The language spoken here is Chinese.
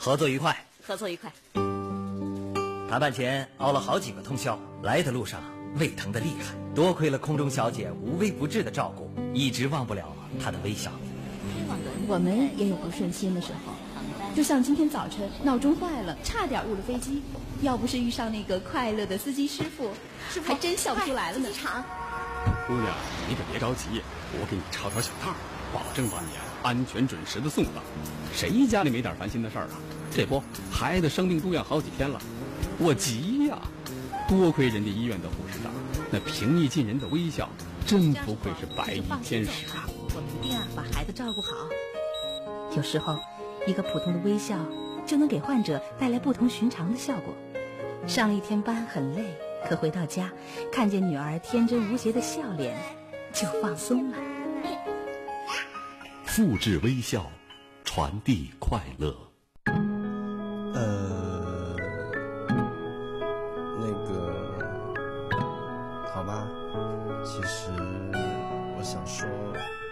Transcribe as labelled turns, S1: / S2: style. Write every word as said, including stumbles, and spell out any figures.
S1: 合作愉快，
S2: 合作愉快。
S1: 谈判前熬了好几个通宵，来的路上胃疼的厉害，多亏了空中小姐无微不至的照顾，一直忘不了她的微笑。
S3: 我们也有不顺心的时候，就像今天早晨闹钟坏了，差点误了飞机，要不是遇上那个快乐的司机师傅，师傅还真笑不出来了呢。
S2: 机场，
S4: 姑娘，你可别着急，我给你抄条小道，保证把你安全准时的送到。谁家里没点烦心的事儿啊？这不，孩子生病住院好几天了，我急呀！多亏人家医院的护士长，那平易近人的微笑，真不愧是白衣天使啊！
S2: 我们一定啊把孩子照顾好。有时候，一个普通的微笑就能给患者带来不同寻常的效果。上了一天班很累，可回到家看见女儿天真无邪的笑脸，就放松了。
S5: 复制微笑，传递快乐。
S6: 呃，那个，好吧，其实我想说。